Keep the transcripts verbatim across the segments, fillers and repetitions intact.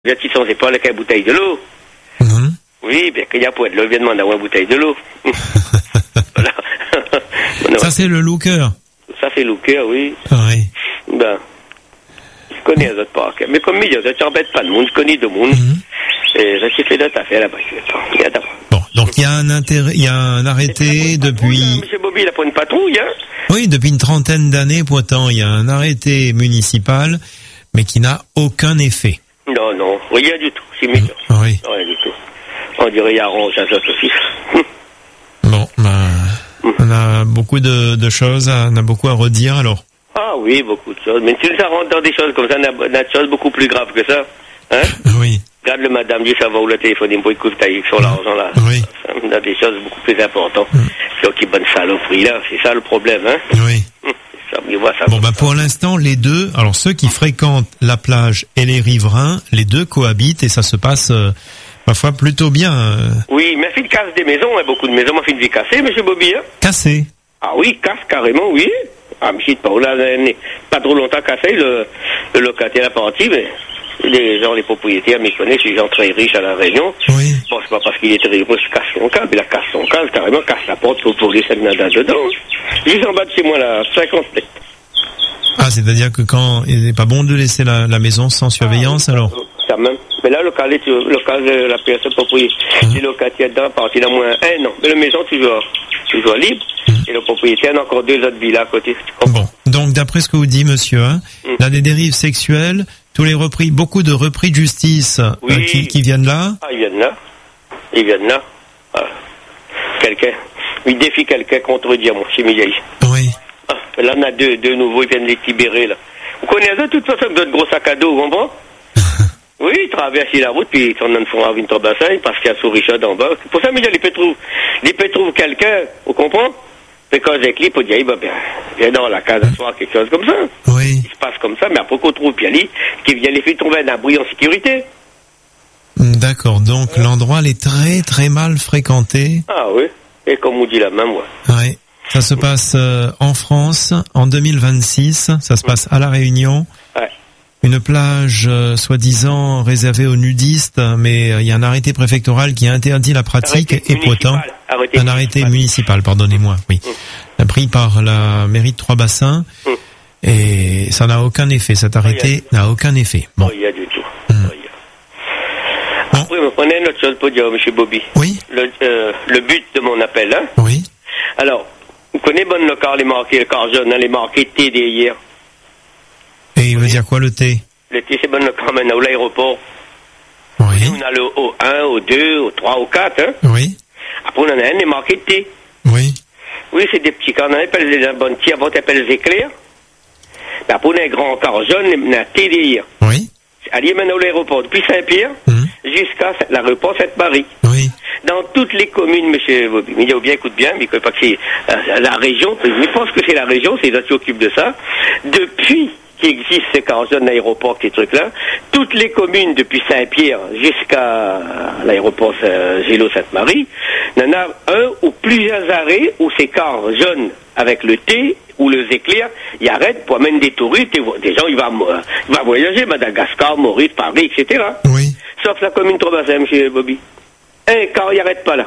Bien, tu sens, c'est pas avec une bouteille de l'eau. Mmh. Oui, bien qu'il y a pour être là, il vient demander une bouteille de l'eau. Voilà. Ça, c'est le looker. Ça, c'est looker, oui. Oui. Ben, je connais les autres parcs. Mais comme milieu, ça t'embête pas de monde, je connais de monde. Mmh. Et ça, c'est fait d'autres affaires là-bas. Bon, donc il y a un intérêt, il y a un arrêté depuis... Monsieur Bobby, il a pas une patrouille, hein? Oui, depuis une trentaine d'années, pourtant, il y a un arrêté municipal, mais qui n'a aucun effet. Non, non, rien du tout, c'est milieu. Mmh. Oui. Rien du tout. On dirait Yaron, ça, ça, aussi. Bon, ben, on a beaucoup de, de choses, à, on a beaucoup à redire, alors. Ah oui, beaucoup de choses. Mais tu nous rentres dans des choses comme ça, on a des choses beaucoup plus graves que ça. Hein? Oui. Regarde le madame dit ça va où le téléphone, il me écoute sur l'argent là. Oui. On a des choses beaucoup plus importantes. Mm. Donc, qui bonne saloperie là, c'est ça le problème, hein? Oui. Ça, voit, ça bon, bah, pour l'instant, les deux, alors ceux qui fréquentent la plage et les riverains, les deux cohabitent et ça se passe, euh, parfois plutôt bien. Euh... Oui, mais il casse des maisons, hein, beaucoup de maisons, ma fille dit casser, monsieur Bobby, hein? Cassé? Ah oui, casse carrément, oui. Ah, mais pas, là, pas trop longtemps cassé, le, le locataire a parti, mais les gens, les propriétaires, mais connaissent, les gens très riches à la Réunion. Oui. Bon, c'est pas parce qu'il est très riche qu'il casse son câble, il a casse son câble, carrément casse la porte pour pour laisser le nada dedans. Juste en bas de chez moi, là, cinquante mètres. Ah, c'est-à-dire que quand il n'est pas bon de laisser la, la maison sans surveillance, ah, alors? Ça même. Mais là, le cas, le cas de la personne propriétaire, mmh. les locataires dedans, parti d'au moins un an. Mais la maison, toujours, toujours libre. Mmh. Et le propriétaire a encore deux autres villas à côté. Bon. Donc, d'après ce que vous dit, monsieur, hein, mmh. là, des dérives sexuelles, tous les repris, beaucoup de repris de justice, oui. euh, qui, qui viennent là? Ah, ils viennent là. Ils viennent là. Ah. Quelqu'un. Il défie quelqu'un contredire, mon chimie. Oui. Ah, là, on a deux, deux nouveaux, ils viennent les libérer, là. Vous connaissez de toute façon d'autres gros sacs à dos, vous comprenez? Oui, ils traversent la route, puis ils en font une bassin, parce qu'il y a Sourichard en bas. Pour ça, mais il peut trouver, il peut trouver quelqu'un, vous comprenez? Mais quand j'ai clip, on dit, eh ben, viens dans la case à soir, quelque chose comme ça. Oui. Il se passe comme ça, mais après qu'on trouve Piali, qui vient les faire tomber un abri en sécurité. D'accord, donc euh. l'endroit est très très mal fréquenté. Ah oui, et comme on dit la même, ouais. Oui. Ça se passe euh, en France, en deux mille vingt-six, ça se passe à La Réunion. Ouais. Une plage, euh, soi-disant, réservée aux nudistes, mais il euh, y a un arrêté préfectoral qui interdit la pratique, arrêté et pourtant, arrêté un arrêté municipal, municipal pardonnez-moi, oui, mmh. pris par la mairie de Trois-Bassins, mmh. et ça n'a aucun effet, cet arrêté n'a aucun effet. Bon. Oh, il y a du tout. Mmh. Oh, y a... Après, vous prenez une autre chose pour dire, monsieur Bobby. Oui. Le, euh, le but de mon appel, hein. Oui. Alors, vous connaissez bon le car, les marqués, le car jaune, hein, les marqués T D hier. Et il veut dire quoi, le T? Le T, c'est bon le car maintenant, l'aéroport. Oui. Et on a le O un, O deux, O trois, O quatre, hein. Oui. Après, on en a un, les marqués T. Oui. Oui, c'est des petits cars, on appelle les bonnes petits, avant, on appelle les éclairs. Mais après, on a un grand car jaune, on a un T D hier. Oui. Allez maintenant l'aéroport, depuis Saint-Pierre, mmh. jusqu'à l'aéroport Sainte-Marie. Oui. Dans toutes les communes, monsieur Bobby, il bien, écoute bien, mais pas que c'est euh, la région, je pense que c'est la région, c'est eux qui s'occupent de ça. Depuis qu'il existe ces cars jeunes, l'aéroport, ces trucs-là, toutes les communes, depuis Saint-Pierre jusqu'à l'aéroport euh, Gélo-Sainte-Marie, il y en a un ou plusieurs arrêts où ces cars jeunes avec le T ou les éclairs, ils arrêtent pour amener des touristes, et des gens, ils vont, euh, ils vont voyager, Madagascar, Maurice, Paris, et cetera. Oui. Sauf la commune Trois-Bassins, monsieur Bobby. Un car, il n'arrête pas là.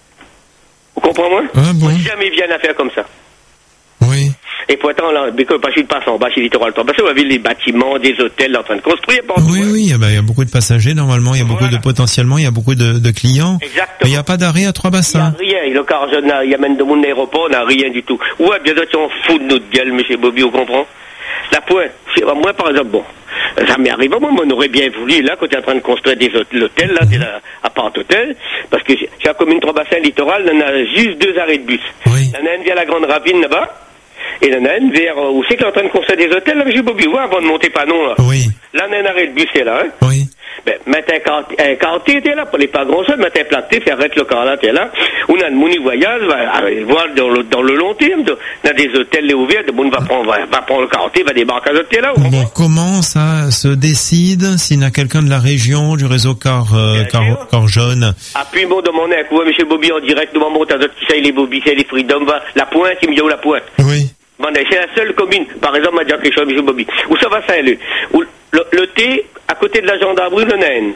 Vous comprenez, moi? Ah bon? Jamais ils viennent à faire comme ça. Oui. Et pourtant, là, parce qu'il passe en bas chez Littoral Trois-Bassins, on a vu les bâtiments, des hôtels là, en train de construire. Oui, oui, il y, a, il y a beaucoup de passagers, normalement, il y a beaucoup voilà. de potentiellement, il y a beaucoup de, de clients. Exactement. Mais il n'y a pas d'arrêt à Trois-Bassins. Il n'y a rien. Le car jeune, il amène de mon aéroport, on n'a rien du tout. Ouais, bien sûr, on fout de notre gueule, monsieur Bobby, vous comprenez? La pointe. Moi, par exemple, bon, ça m'est arrivé, moi, on aurait bien voulu, là, quand tu es en train de construire des hôtels, là, des appart-hôtels, parce que chez la commune Trois-Bassins littoral, on a juste deux arrêts de bus. Oui. Il y en a un vers la Grande Ravine, là-bas, et il y en a un vers, où c'est qu'on est en train de construire des hôtels, là, monsieur Bobby, ouais, avant de monter Panon, là. Oui. Là, on a un arrêt de bus, c'est là, hein. Oui. Ben, mettre un quartier, t'es là, pour les pas grand chose, mettre un platé, faire arrêter le car là, t'es là. On a le mouni voyage, va voir dans le, dans le long terme, on a des hôtels ouverts, le monde va prendre, va, va prendre le quartier, va débarquer à l'hôtel là. Bon, comment ça se décide s'il y a quelqu'un de la région, du réseau car, euh, car, car jaune? Ah, puis bon, demander à quoi, monsieur Bobby, en direct, nous monte à d'autres qui savent les Bobby, c'est les Freedom, va, la pointe, il me dit où la pointe. Oui. Bon, c'est la seule commune, par exemple, m'a dit quelque chose, monsieur Bobby. Où ça va, ça, où, le, le thé à côté de la gendarmerie, le Naine.